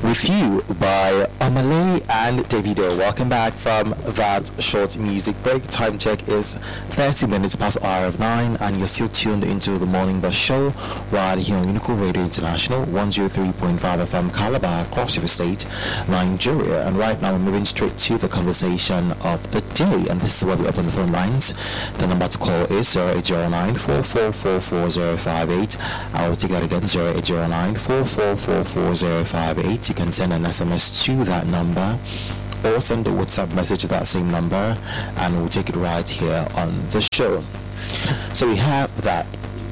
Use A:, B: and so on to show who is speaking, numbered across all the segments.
A: With You by Amalay and Davido. Welcome back from that short music break. Time check is 30 minutes past hour of 9, and you're still tuned into the Morning Bus Show right here on Unico Radio International 103.5 FM Calabar across your state, Nigeria. And right now we're moving straight to the conversation of the day, and this is where we open the phone lines. The number to call is 0809 4444058. I will take that again, 0809 4444058. You can send an SMS to that number or send a WhatsApp message to that same number, and we'll take it right here on the show. So we have that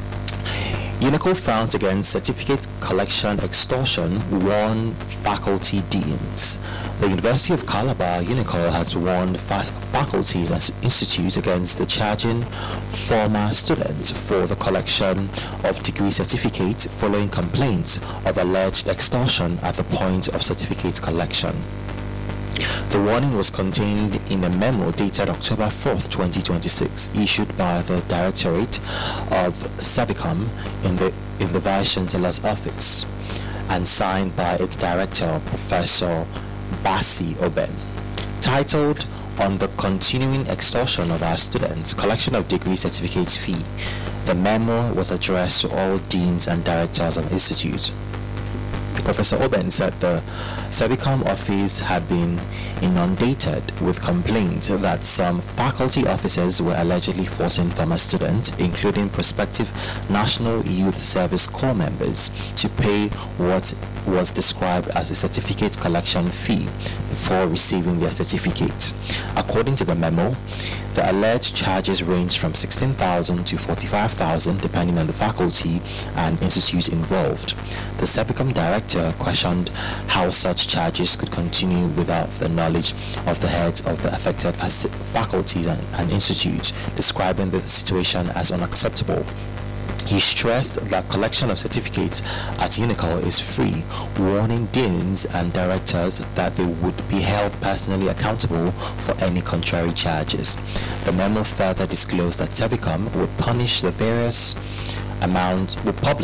A: UNICO found against certificate collection extortion warn faculty deans. The University of Calabar, UNICO, has warned faculties and institutes against the charging former students for the collection of degree certificates following complaints of alleged extortion at the point of certificate collection. The warning was contained in a memo dated October 4th, 2026, issued by the Directorate of Servicom in the Vice Chancellor's office and signed by its director, Professor Bassi Oben. Titled "On the Continuing Extortion of Our Students, Collection of Degree Certificates Fee," the memo was addressed to all deans and directors of institutes. Professor Oben said the Servicom office had been inundated with complaints that some faculty officers were allegedly forcing former students, including prospective National Youth Service Corps members, to pay what was described as a certificate collection fee before receiving their certificate. According to the memo, the alleged charges ranged from 16,000 to 45,000 depending on the faculty and institute involved. The Servicom director questioned how such charges could continue without the knowledge of the heads of the affected faculties and institutes, describing the situation as unacceptable. He stressed that collection of certificates at UNICO is free, warning deans and directors that they would be held personally accountable for any contrary charges. The memo further disclosed that Servicom would publish the various amounts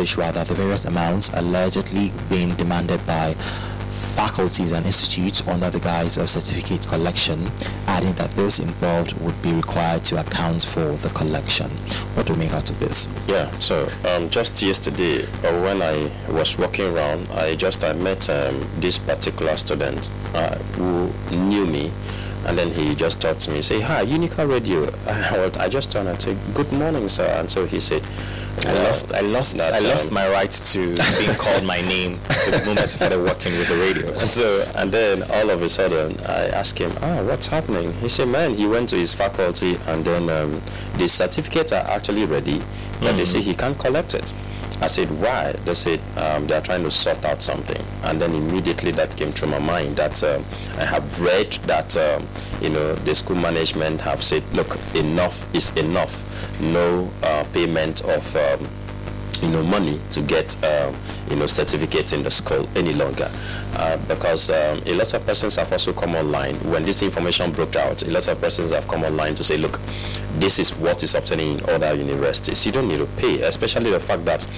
A: allegedly being demanded by faculties and institutes under the guise of certificate collection, adding that those involved would be required to account for the collection. What do you make out of this?
B: Yeah, so just yesterday, when I was walking around, I met this particular student who knew me, and then he just talked to me, say, "Hi, Unico Radio." I just turned and said, "Good morning, sir." And so he said,
A: I lost my right to being called my name the moment I started working with the radio.
B: So, and then all of a sudden, I asked him, "What's happening?" He said, "Man, he went to his faculty, and then the certificates are actually ready, but they say he can't collect it." I said, "Why?" They said they are trying to sort out something. And then immediately that came through my mind that I have read that the school management have said, "Look, enough is enough. No payment of money to get certificates in the school any longer," because a lot of persons have also come online when this information broke out. A lot of persons have come online to say, "Look, this is what is obtaining in other universities. You don't need to pay," especially the fact that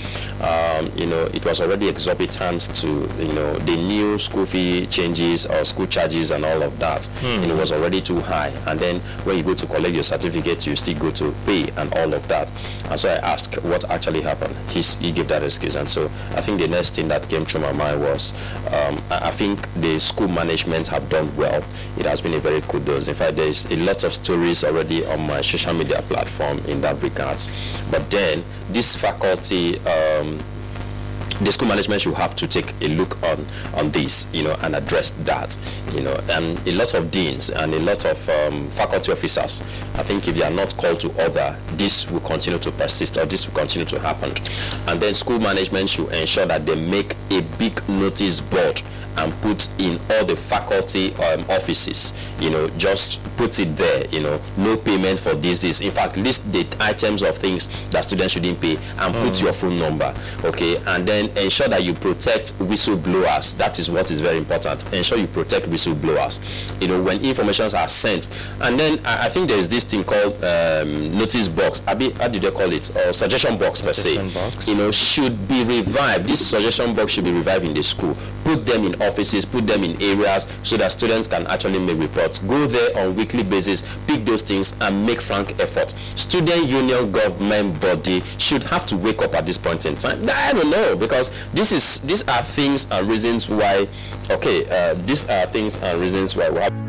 B: it was already exorbitant to the new school fee changes or school charges and all of that. It was already too high, and then when you go to collect your certificate, you still go to pay and all of that. And so I asked what actually happened. He gave that excuse, and so I think the next thing that came through my mind was I think the school management have done well. It has been a very kudos. In fact, there's a lot of stories already on my social media platform in that regards. But then this faculty, the school management should have to take a look on this, and address that, and a lot of deans and a lot of faculty officers, I think if they are not called to order, this will continue to persist, or this will continue to happen. And then school management should ensure that they make a big notice board and put in all the faculty offices, just put it there, no payment for this. In fact, list the items of things that students shouldn't pay and put your phone number, okay? And then ensure that you protect whistleblowers. That is what is very important. Ensure you protect whistleblowers, when informations are sent. And then I think there's this thing called notice box. How did they call it? Suggestion box per se. Should be revived. This suggestion box should be revived in the school. Put them in all offices, put them in areas so that students can actually make reports. Go there on weekly basis, pick those things and make frank effort. Student union government body should have to wake up at this point in time. I don't know, because these are things and reasons why, these are things and reasons why we have